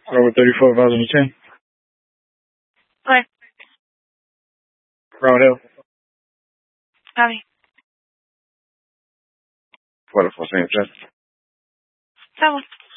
Over 34 miles and 10. What? Brown Hill. Howdy. What if I say that? Tell him.